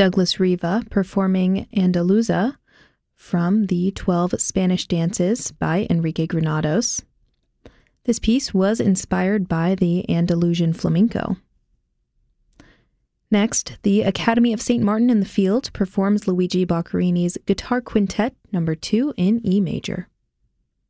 Douglas Riva performing Andaluza from the 12 Spanish Dances by Enrique Granados. This piece was inspired by the Andalusian flamenco. Next, the Academy of St. Martin in the Field performs Luigi Boccherini's Guitar Quintet No. 2 in E major.